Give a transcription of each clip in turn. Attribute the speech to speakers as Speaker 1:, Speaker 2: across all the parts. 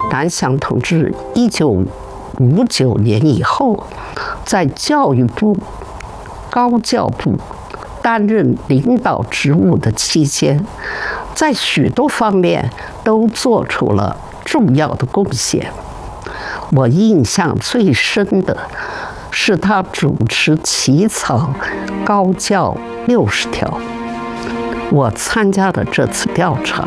Speaker 1: 南翔同志1959年以后，在教育部、高教部担任领导职务的期间，在许多方面都做出了重要的贡献。我印象最深的是他主持起草高教60条。我参加了这次调查。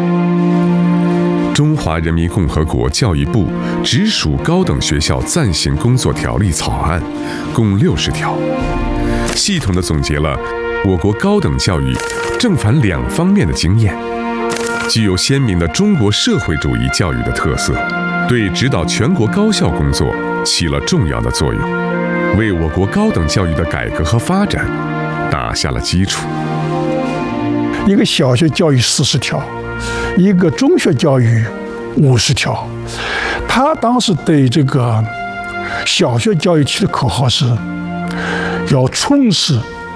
Speaker 2: 中华人民共和国教育部直属高等学校暂行工作条例草案，共60条，系统地总结了我国高等教育正反两方面的经验，具有鲜明的中国社会主义教育的特色，对指导全国高校工作起了重要的作用，为我国高等教育的改革和发展打下了基础。
Speaker 3: 一个小学教育40条，一个中学教育50条。他当时对这个小学教育起的口号是要重视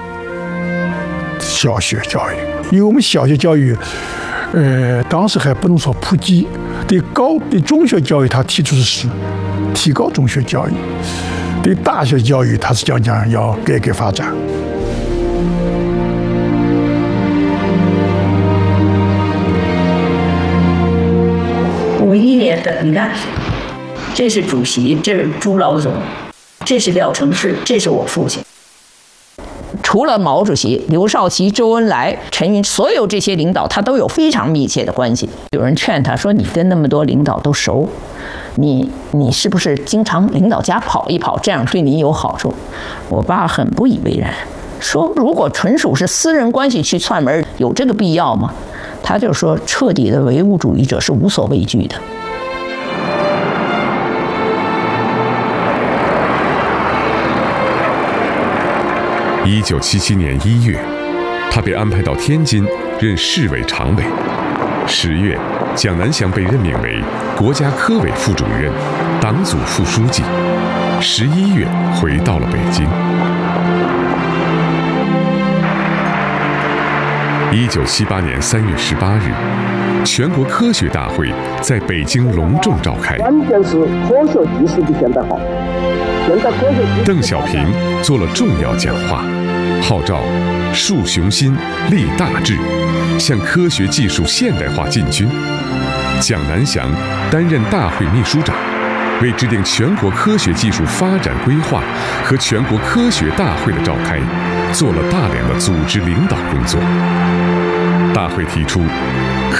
Speaker 3: 小学教育，因为我们小学教育当时还不能说普及，对中学教育他提出的是提高中学教育，对大学教育他是讲要改革发展。
Speaker 4: 51年的，你看，这是主席，这是朱老总，这是廖承志，这是我父亲。除了毛主席、刘少奇、周恩来、陈云，所有这些领导，他都有非常密切的关系。有人劝他说：“你跟那么多领导都熟，你是不是经常领导家跑一跑，这样对你有好处？”我爸很不以为然，说：“如果纯属是私人关系去串门，有这个必要吗？”他就说，彻底的唯物主义者是无所畏惧的。
Speaker 2: 1977年1月，他被安排到天津任市委常委。10月，蒋南翔被任命为国家科委副主任、党组副书记。11月，回到了北京。1978年3月18日，全国科学大会在北京隆重召开。
Speaker 5: 关键是科学技术的现代化。
Speaker 2: 邓小平做了重要讲话，号召树雄心、立大志，向科学技术现代化进军。蒋南翔担任大会秘书长，为制定全国科学技术发展规划和全国科学大会的召开，做了大量的组织领导工作。大会提出，